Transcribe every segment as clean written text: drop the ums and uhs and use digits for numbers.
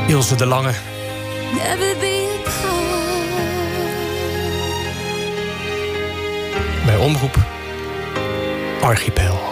Ilse de Lange. Never be apart. Bij Omroep Archipel.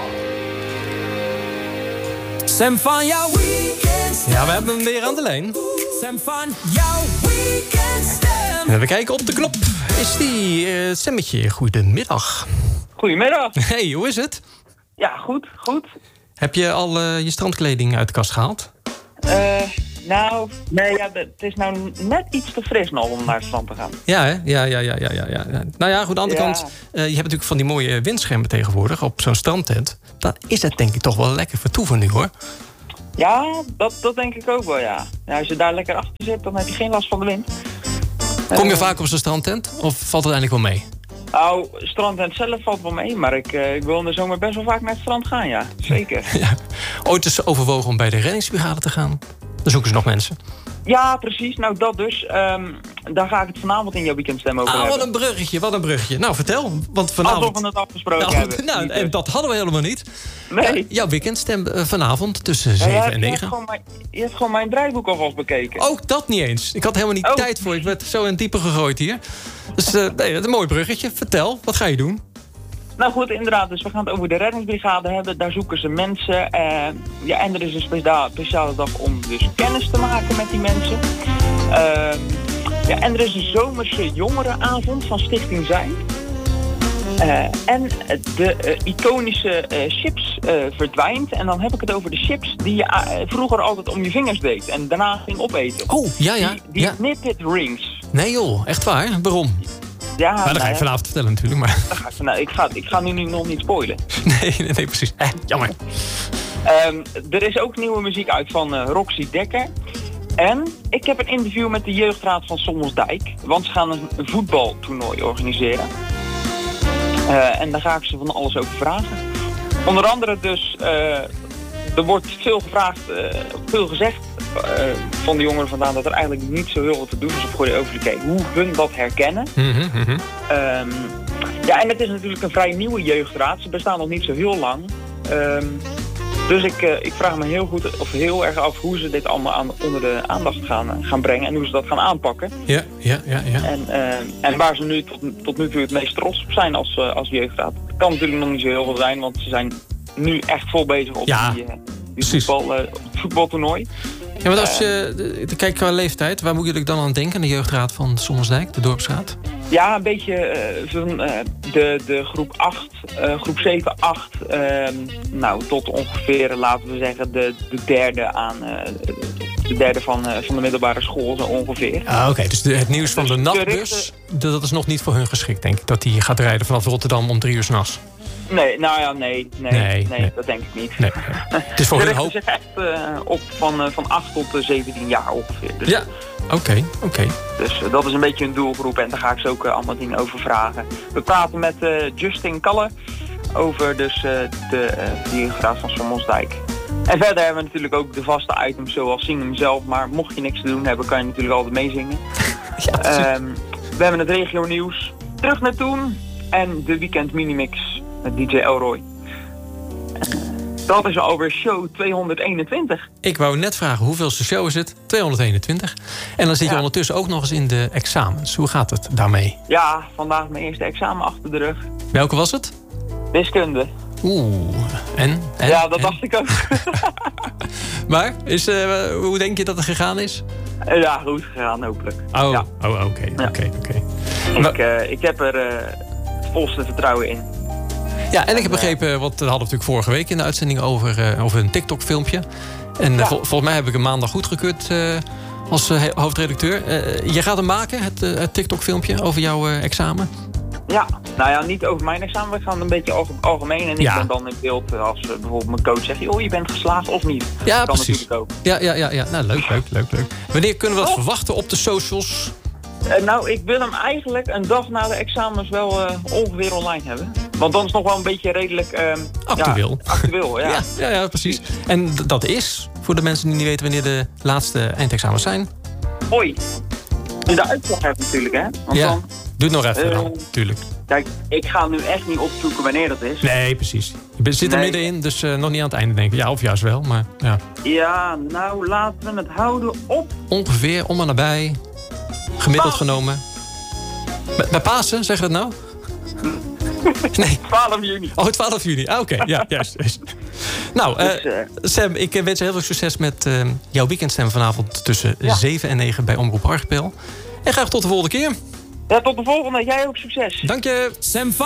Sam van jouw weekend. Ja, we hebben hem weer aan de lijn. Sam van jouw weekend. En we kijken op de knop. Is die Sammetje, goedemiddag. Goedemiddag. Hey, hoe is het? Ja, goed, goed. Heb je al je strandkleding uit de kast gehaald? Nou, nee, ja, het is nou net iets te fris nog om naar het strand te gaan. Ja, hè? Ja. Nou ja, goed, aan de andere Ja. kant... je hebt natuurlijk van die mooie windschermen tegenwoordig op zo'n strandtent. Dan is het denk ik toch wel lekker vertoeven nu, hoor. Ja, dat denk ik ook wel, ja. Ja. Als je daar lekker achter zit, dan heb je geen last van de wind. Kom je vaak op zo'n strandtent? Of valt het eigenlijk wel mee? Nou, strandtent zelf valt wel mee, maar ik wil in de zomer best wel vaak naar het strand gaan, ja. Zeker. Ja. Ooit is overwogen om bij de reddingsbrigade te gaan. Dan zoeken ze nog mensen. Ja, precies. Nou, dat dus. Daar ga ik het vanavond in jouw weekendstem over hebben. Wat een bruggetje. Nou, vertel. Want vanavond... Alsof we het afgesproken hebben. Nou, en dat hadden we helemaal niet. Nee. Jouw weekendstem vanavond tussen 7 en 9. Je hebt gewoon mijn draaiboek alvast bekeken. Ook dat niet eens. Ik had helemaal niet tijd voor. Ik werd zo in het diepe gegooid hier. Dus dat is een mooi bruggetje. Vertel, wat ga je doen? Nou goed, inderdaad. Dus we gaan het over de reddingsbrigade hebben. Daar zoeken ze mensen. En er is een speciale dag om dus kennis te maken met die mensen. En er is een zomerse jongerenavond van Stichting Zijn. En de iconische chips verdwijnt. En dan heb ik het over de chips die je vroeger altijd om je vingers deed. En daarna ging opeten. Oh, ja. Die Nip-It rings. Nee joh, echt waar? Waarom? Ja, maar dat ga je vanavond vertellen natuurlijk. Maar... Ik ga nu nog niet spoilen. Nee, precies. Jammer. Er is ook nieuwe muziek uit van Roxy Dekker. En ik heb een interview met de jeugdraad van Sommelsdijk. Want ze gaan een voetbaltoernooi organiseren. En daar ga ik ze van alles over vragen. Onder andere dus, er wordt veel gevraagd, veel gezegd van de jongeren vandaan dat er eigenlijk niet zo heel veel te doen is op Goede Overlijke. Hoe hun dat herkennen. En het is natuurlijk een vrij nieuwe jeugdraad. Ze bestaan nog niet zo heel lang. Dus ik vraag me heel erg af hoe ze dit allemaal onder de aandacht gaan brengen en hoe ze dat gaan aanpakken. Ja. En waar ze nu tot nu toe het meest trots op zijn als jeugdraad. Het kan natuurlijk nog niet zo heel veel zijn, want ze zijn nu echt vol bezig op die voetbaltoernooi. Ja, want als je kijkt qua leeftijd, waar moet je dan aan denken? De jeugdraad van Sommelsdijk, de dorpsraad? Ja, een beetje van de groep 8, groep 7, 8, tot ongeveer, laten we zeggen, de derde van de middelbare school, zo ongeveer. Ah, oké. Dus het nieuws van de nachtbus, dat is nog niet voor hun geschikt, denk ik. Dat die gaat rijden vanaf Rotterdam om 3 uur 's nachts. Nee, dat denk ik niet. Nee. Het is voor hun hoop. Ze richten zich echt op van 8 tot 17 jaar ongeveer. Dus, ja, oké. Dus dat is een beetje een doelgroep en daar ga ik ze ook allemaal dingen over vragen. We praten met Justin Kalle over dus de jeugdraad van Sommelsdijk. En verder hebben we natuurlijk ook de vaste items zoals Zing hem zelf. Maar mocht je niks te doen hebben, kan je natuurlijk altijd meezingen. We hebben het regio nieuws, terug naar toen en de weekend minimix met DJ Elroy. Dat is alweer show 221. Ik wou net vragen, hoeveelste show is het? 221. En dan zit je ondertussen ook nog eens in de examens. Hoe gaat het daarmee? Ja, vandaag mijn eerste examen achter de rug. Welke was het? Wiskunde. Oeh, en? Ja, dat dacht ik ook. Maar, hoe denk je dat het gegaan is? Ja, goed gegaan, hopelijk. Oké. Ik heb er het volste vertrouwen in. Ja, en ik heb begrepen, want we hadden natuurlijk vorige week in de uitzending over een TikTok-filmpje. En volgens mij heb ik hem maandag goedgekeurd als hoofdredacteur. Je gaat hem maken, het TikTok-filmpje over jouw examen? Ja, nou ja, niet over mijn examen. We gaan een beetje algemeen. En ik ben dan in beeld als bijvoorbeeld mijn coach zegt... joh, je bent geslaagd of niet. Ja, dat precies. Natuurlijk ook. Ja. Nou, leuk. Wanneer kunnen we dat verwachten op de socials? Nou, ik wil hem eigenlijk een dag na de examens wel ongeveer online hebben. Want dan is het nog wel een beetje redelijk... actueel. Actueel, ja. Ja, precies. En dat is, voor de mensen die niet weten wanneer de laatste eindexamens zijn... Hoi. De uitslag hebt natuurlijk, hè? Want dan... Doe het nog even dan, tuurlijk. Kijk, ik ga nu echt niet opzoeken wanneer dat is. Nee, precies. Je zit er middenin, dus nog niet aan het einde denken. Ja, of juist wel, maar ja. Ja, nou laten we het houden op... Ongeveer, om en nabij. Gemiddeld genomen. Bij Pasen, zeg je dat nou? Nee. 12 juni. Oh, 12 juni. Ah, oké. Ja, juist. Nou, Sam, ik wens je heel veel succes met jouw weekendstem vanavond tussen 7 en 9 bij Omroep Archipel. En graag tot de volgende keer. Ja, tot de volgende. Jij ook succes. Dank je. Sam van